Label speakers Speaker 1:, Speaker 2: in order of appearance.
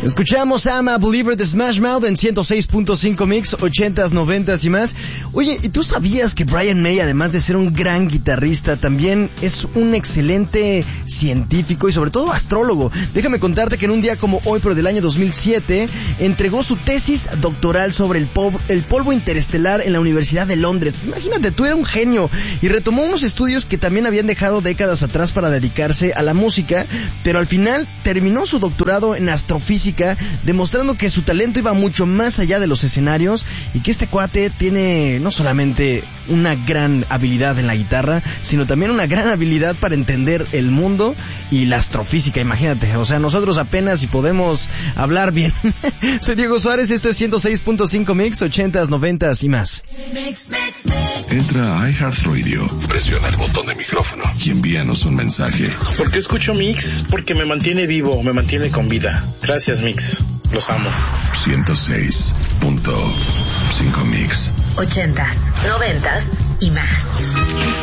Speaker 1: Escuchamos I'm a Believer de Smash Mouth en 106.5 Mix, 80s, 90s y más. Oye, ¿y tú sabías que Brian May, además de ser un gran guitarrista, también es un excelente científico y sobre todo astrólogo? Déjame contarte que en un día como hoy, pero del año 2007, entregó su tesis doctoral sobre el polvo interestelar en la Universidad de Londres. Imagínate, tú eras un genio. Y retomó unos estudios que también habían dejado décadas atrás para dedicarse a la música, pero al final terminó su doctorado en astrofísica, demostrando que su talento iba mucho más allá de los escenarios y que este cuate tiene no solamente una gran habilidad en la guitarra, sino también una gran habilidad para entender el mundo y la astrofísica. Imagínate, o sea, nosotros apenas si podemos hablar bien. Soy Diego Suárez, esto es 106.5 Mix, 80s, 90s y más.
Speaker 2: Entra a iHeartRadio, presiona el botón de micrófono y envíanos un mensaje.
Speaker 3: ¿Por qué escucho Mix? Porque me mantiene vivo, me mantiene con vida. Gracias, Mix. Los amo.
Speaker 2: 106.5 Mix.
Speaker 4: 80s, 90s y más.